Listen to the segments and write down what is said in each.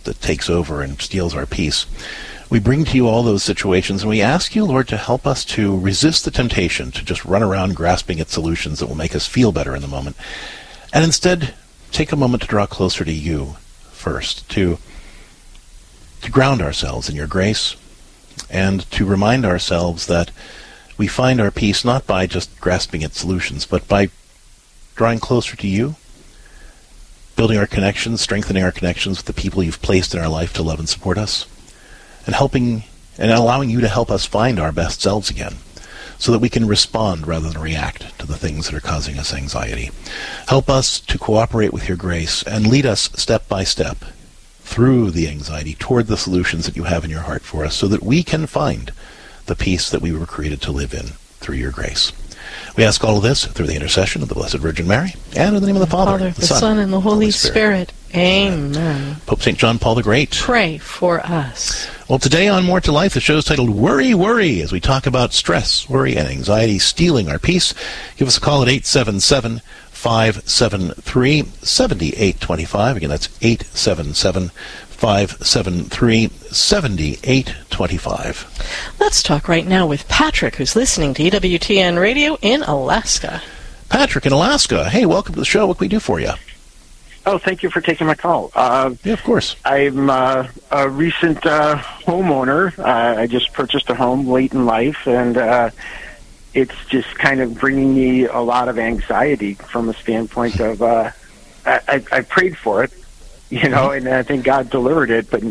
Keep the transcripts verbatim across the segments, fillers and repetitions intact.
that takes over and steals our peace. We bring to you all those situations, and we ask you, Lord, to help us to resist the temptation to just run around grasping at solutions that will make us feel better in the moment, and instead take a moment to draw closer to you first, to, to ground ourselves in your grace, and to remind ourselves that we find our peace not by just grasping at solutions, but by drawing closer to you, building our connections, strengthening our connections with the people you've placed in our life to love and support us, and helping and allowing you to help us find our best selves again, so that we can respond rather than react to the things that are causing us anxiety. Help us to cooperate with your grace and lead us step by step through the anxiety toward the solutions that you have in your heart for us, so that we can find the peace that we were created to live in through your grace. We ask all of this through the intercession of the Blessed Virgin Mary, and in the name of the Father, Father the, the Son, Son, and the Holy Spirit. Spirit. Amen. Pope Saint John Paul the Great, Pray for us. Well, today on More to Life, the show is titled Worry, Worry, as we talk about stress, worry, and anxiety stealing our peace. Give us a call at eight seven seven, five seven three, seven eight two five. Again, that's eight seven seven, five seven three, seven eight two five. Let's talk right now with Patrick, who's listening to E W T N Radio in Alaska. Patrick in Alaska. Hey, welcome to the show. What can we do for you? Oh, thank you for taking my call. Uh, yeah, of course. I'm uh, a recent uh, homeowner. Uh, I just purchased a home late in life, and uh, it's just kind of bringing me a lot of anxiety from a standpoint of uh, I, I, I prayed for it, you know, and I think God delivered it, but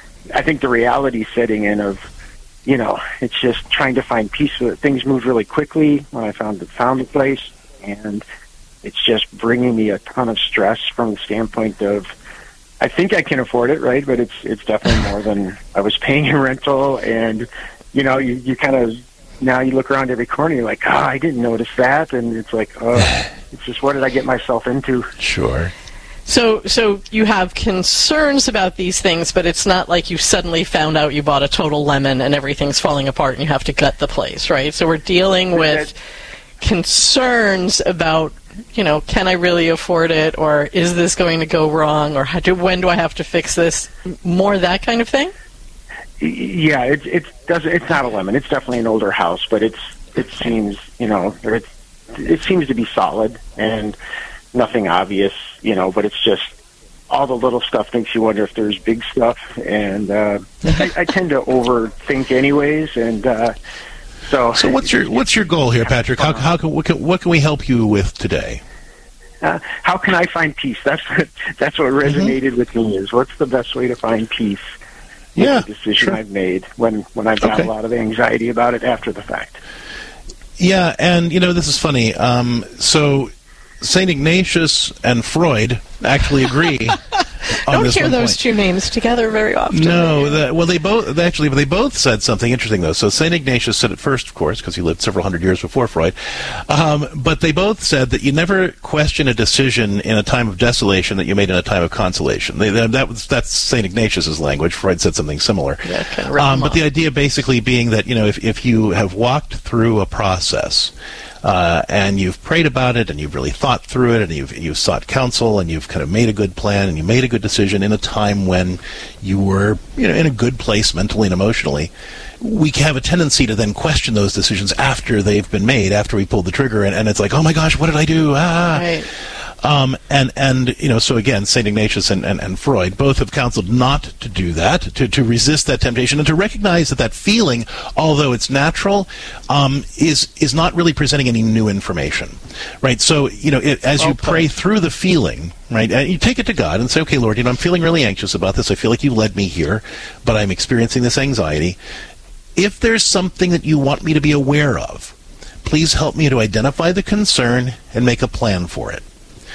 I think the reality setting in of, you know, it's just trying to find peace with it. Things moved really quickly when I found found the place, and it's just bringing me a ton of stress from the standpoint of, I think I can afford it, right? But it's it's definitely more than I was paying in rental. And, you know, you, you kind of, now you look around every corner, you're like, oh, I didn't notice that. And it's like, oh, it's just, what did I get myself into? Sure. So so you have concerns about these things, but it's not like you suddenly found out you bought a total lemon and everything's falling apart and you have to gut the place, right? So we're dealing with concerns about, you know, can I really afford it, or is this going to go wrong, or how do, when do I have to fix this? More that kind of thing? Yeah, it, it does. It's not a lemon. It's definitely an older house, but it's it seems, you know, it, it seems to be solid and nothing obvious, you know, but it's just all the little stuff makes you wonder if there's big stuff, and uh, I, I tend to overthink anyways, and uh, so. So what's your what's your goal here, Patrick? How how can what can, what can we help you with today? Uh, how can I find peace? That's what, that's what resonated mm-hmm. with me. Is what's the best way to find peace? With yeah, the decision sure. I've made when when I've got okay. a lot of anxiety about it after the fact. Yeah, and you know, this is funny. Um, so Saint Ignatius and Freud actually agree. on Don't this hear one those point. two names together very often. No, the, well, they both actually, but they both said something interesting though. So Saint Ignatius said it first, of course, because he lived several hundred years before Freud. Um, but they both said that you never question a decision in a time of desolation that you made in a time of consolation. They, that was that's Saint Ignatius's language. Freud said something similar. Yeah, kind of um, but the idea basically being that, you know, if if you have walked through a process. Uh, and you've prayed about it, and you've really thought through it, and you've you've sought counsel, and you've kind of made a good plan, and you made a good decision in a time when you were, you know, in a good place mentally and emotionally. We have a tendency to then question those decisions after they've been made, after we pulled the trigger, and, and it's like, oh my gosh, what did I do? Ah. Right. Um, and, and, you know, so again, Saint Ignatius and, and, and Freud both have counseled not to do that, to, to resist that temptation, and to recognize that that feeling, although it's natural, um, is, is not really presenting any new information, right? So, you know, it, as you pray through the feeling, right, and you take it to God and say, okay, Lord, you know, I'm feeling really anxious about this. I feel like you led me here, but I'm experiencing this anxiety. If there's something that you want me to be aware of, please help me to identify the concern and make a plan for it.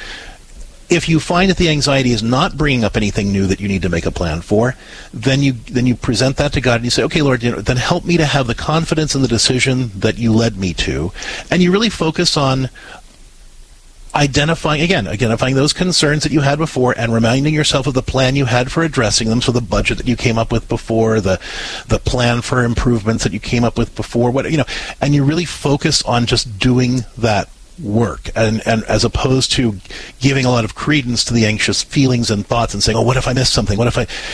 If you find that the anxiety is not bringing up anything new that you need to make a plan for, then you then you present that to God and you say, okay, Lord, you know, then help me to have the confidence in the decision that you led me to. And you really focus on identifying, again, identifying those concerns that you had before and reminding yourself of the plan you had for addressing them. So the budget that you came up with before, the the plan for improvements that you came up with before, what you know, and you really focus on just doing that work, and, and as opposed to giving a lot of credence to the anxious feelings and thoughts and saying, oh, what if I missed something? What if I...